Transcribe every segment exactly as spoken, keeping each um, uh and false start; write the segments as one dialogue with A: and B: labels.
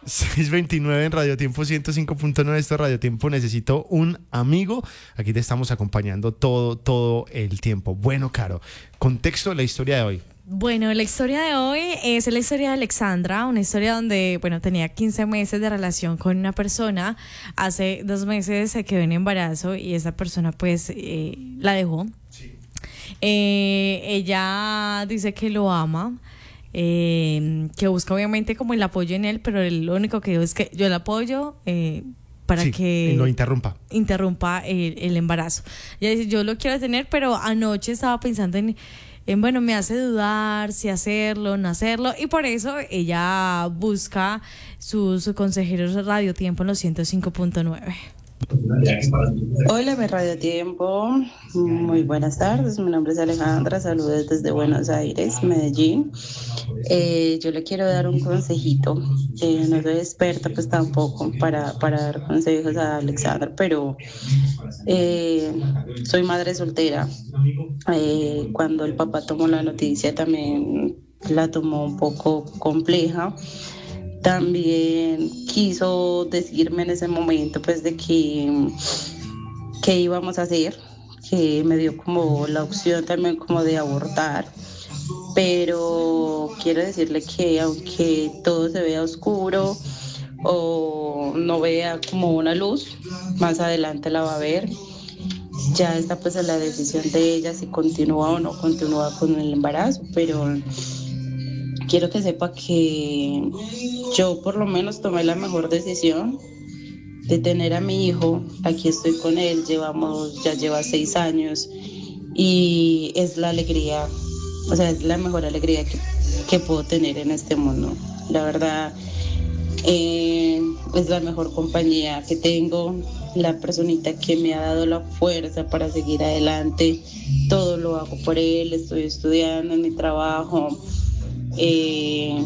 A: seis veintinueve en Radio Tiempo ciento cinco punto nueve. Esto es Radio Tiempo. Necesito un amigo. Aquí te estamos acompañando todo, todo el tiempo. Bueno, Caro, contexto de la historia de hoy.
B: Bueno, la historia de hoy es la historia de Alexandra, una historia donde, bueno, tenía quince meses de relación con una persona. Hace dos meses se quedó en embarazo y esa persona, pues, eh, la dejó. Sí. Eh, ella dice que lo ama. Eh, que busca obviamente como el apoyo en él, pero él lo único que dijo es que yo el apoyo eh, para
A: sí,
B: que
A: no interrumpa
B: interrumpa el, el embarazo. Ella dice, yo lo quiero tener, pero anoche estaba pensando en, en, bueno, me hace dudar si hacerlo, no hacerlo, y por eso ella busca sus su consejeros de Radio Tiempo en los ciento cinco punto nueve.
C: Hola, mi Radio Tiempo. Muy buenas tardes. Mi nombre es Alejandra. Saludos desde Buenos Aires, Medellín. Eh, yo le quiero dar un consejito. Eh, no soy experta, pues tampoco para, para dar consejos a Alexandra, pero eh, soy madre soltera. Eh, cuando el papá tomó la noticia, también la tomó un poco compleja. También quiso decirme en ese momento pues de que qué íbamos a hacer, que me dio como la opción también como de abortar, pero quiero decirle que aunque todo se vea oscuro o no vea como una luz, más adelante la va a ver. Ya está pues en la decisión de ella si continúa o no continúa con el embarazo, pero quiero que sepa que yo por lo menos tomé la mejor decisión de tener a mi hijo. Aquí estoy con él, llevamos, ya lleva seis años y es la alegría, o sea, es la mejor alegría que, que puedo tener en este mundo. La verdad, eh, es la mejor compañía que tengo, la personita que me ha dado la fuerza para seguir adelante. Todo lo hago por él, estoy estudiando en mi trabajo. Eh,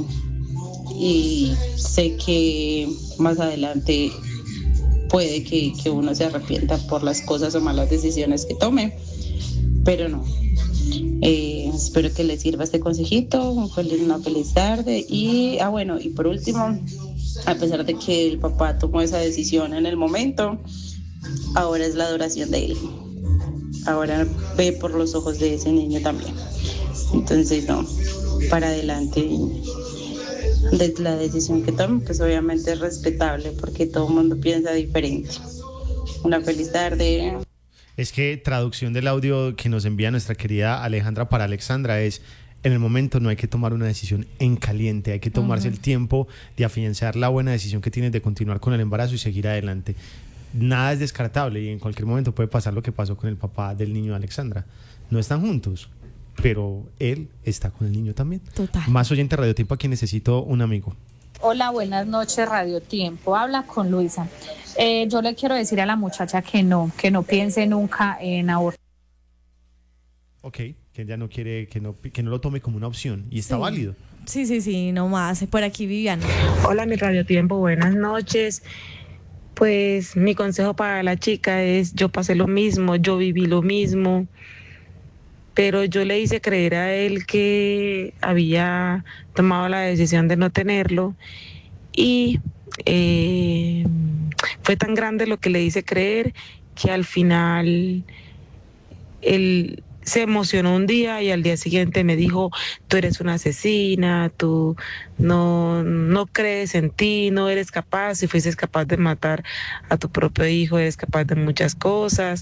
C: y sé que más adelante puede que, que uno se arrepienta por las cosas o malas decisiones que tome, pero no. Eh, espero que les sirva este consejito. Un feliz, una feliz tarde. Y, ah, bueno, y por último, a pesar de que el papá tomó esa decisión en el momento, ahora es la adoración de él. Ahora ve por los ojos de ese niño también. Entonces, no, para adelante. De la decisión que tome, pues obviamente es respetable porque todo el mundo piensa diferente. Una feliz tarde.
A: Es que traducción del audio que nos envía nuestra querida Alejandra para Alexandra es: en el momento no hay que tomar una decisión en caliente, hay que tomarse uh-huh. el tiempo de afianzar la buena decisión que tienes de continuar con el embarazo y seguir adelante. Nada es descartable y en cualquier momento puede pasar lo que pasó con el papá del niño de Alexandra. No están juntos, pero él está con el niño también.
B: Total.
A: Más oyente Radio Tiempo, aquí necesito un amigo.
D: Hola, buenas noches, Radio Tiempo. Habla con Luisa. Eh, yo le quiero decir a la muchacha que no, que no piense nunca en abortar.
A: Ok, que ella no quiere, que no, que no lo tome como una opción y está
B: sí.
A: válido.
B: Sí, sí, sí, no más. Por aquí Viviana.
E: Hola, mi Radio Tiempo, buenas noches. Pues mi consejo para la chica es: yo pasé lo mismo, yo viví lo mismo, pero yo le hice creer a él que había tomado la decisión de no tenerlo y eh, fue tan grande lo que le hice creer que al final él se emocionó un día y al día siguiente me dijo: tú eres una asesina, tú no, no crees en ti, no eres capaz, si fuiste capaz de matar a tu propio hijo, eres capaz de muchas cosas.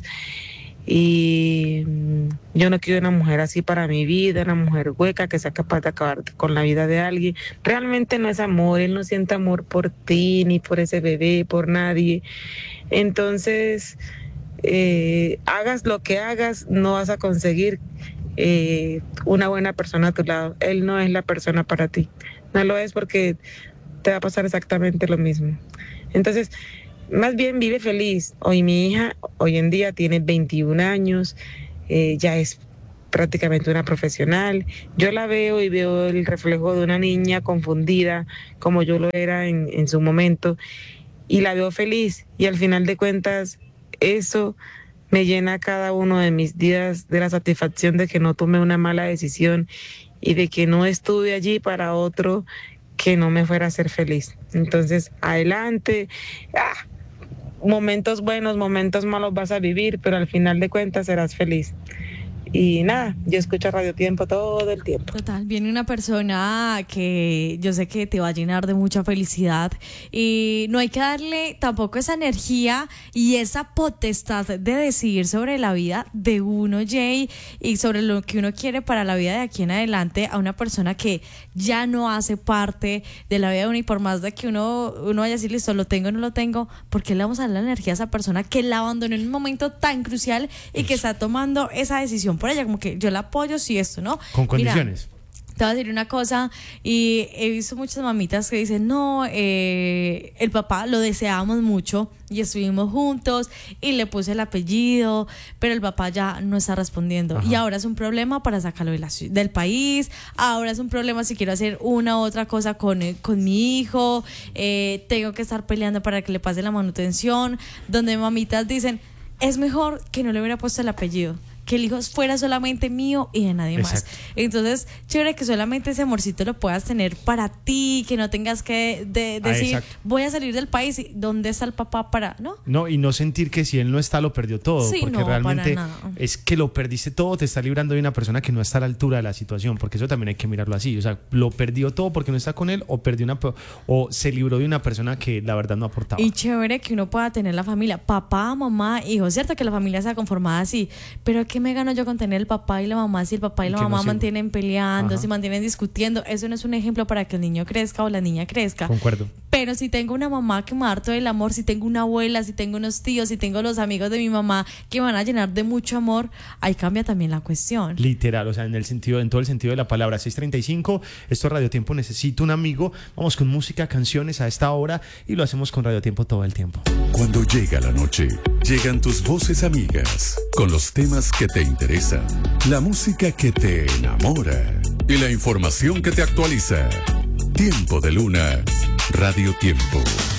E: Y yo no quiero una mujer así para mi vida, una mujer hueca que sea capaz de acabar con la vida de alguien. Realmente no es amor, él no siente amor por ti, ni por ese bebé, por nadie. Entonces, eh, hagas lo que hagas, no vas a conseguir eh, una buena persona a tu lado. Él no es la persona para ti, no lo es, porque te va a pasar exactamente lo mismo. Entonces, más bien vive feliz. Hoy mi hija, hoy en día tiene veintiún años, eh, ya es prácticamente una profesional. Yo la veo y veo el reflejo de una niña confundida, como yo lo era en, en su momento, y la veo feliz. Y al final de cuentas, eso me llena cada uno de mis días de la satisfacción de que no tomé una mala decisión y de que no estuve allí para otro que no me fuera a hacer feliz. Entonces, adelante. Ah, momentos buenos, momentos malos vas a vivir, pero al final de cuentas serás feliz. Y nada, yo escucho Radio Tiempo todo el tiempo.
B: Total, viene una persona que yo sé que te va a llenar de mucha felicidad y no hay que darle tampoco esa energía y esa potestad de decidir sobre la vida de uno, Jay, y sobre lo que uno quiere para la vida de aquí en adelante a una persona que ya no hace parte de la vida de uno, y por más de que uno, uno vaya a decir, listo, lo tengo o no lo tengo, ¿por qué le vamos a dar la energía a esa persona que la abandonó en un momento tan crucial y que está tomando esa decisión por ella? Como que yo la apoyo si esto, ¿no?
A: Con condiciones.
B: Mira, te voy a decir una cosa, y he visto muchas mamitas que dicen, no, eh, el papá lo deseábamos mucho y estuvimos juntos y le puse el apellido, pero el papá ya no está respondiendo. Ajá. Y ahora es un problema para sacarlo de la, del país, ahora es un problema si quiero hacer una u otra cosa con, con mi hijo, eh, tengo que estar peleando para que le pase la manutención, donde mamitas dicen, es mejor que no le hubiera puesto el apellido, que el hijo fuera solamente mío y de nadie Exacto. más. Entonces, chévere que solamente ese amorcito lo puedas tener para ti, que no tengas que de, decir, ah, voy a salir del país, ¿dónde está el papá para...? ¿No?
A: No, y no sentir que si él no está, lo perdió todo,
B: sí,
A: porque
B: no,
A: realmente es que lo perdiste todo, te está librando de una persona que no está a la altura de la situación, porque eso también hay que mirarlo así, o sea, lo perdió todo porque no está con él, o perdió una o se libró de una persona que la verdad no aportaba.
B: Y chévere que uno pueda tener la familia, papá, mamá, hijo, cierto que la familia sea conformada así, pero ¿qué me gano yo con tener el papá y la mamá si el papá y la mamá no mantienen peleando, Ajá. si mantienen discutiendo? Eso no es un ejemplo para que el niño crezca o la niña crezca.
A: Concuerdo.
B: Pero si tengo una mamá que me da todo el amor, si tengo una abuela, si tengo unos tíos, si tengo los amigos de mi mamá que me van a llenar de mucho amor, ahí cambia también la cuestión.
A: Literal, o sea, en el sentido, en todo el sentido de la palabra. Seis treinta y cinco, esto es Radio Tiempo, necesito un amigo. Vamos con música, canciones a esta hora y lo hacemos con Radio Tiempo todo el tiempo.
F: Cuando llega la noche, llegan tus voces amigas con los temas que te interesan, la música que te enamora y la información que te actualiza. Tiempo de Luna, Radio Tiempo.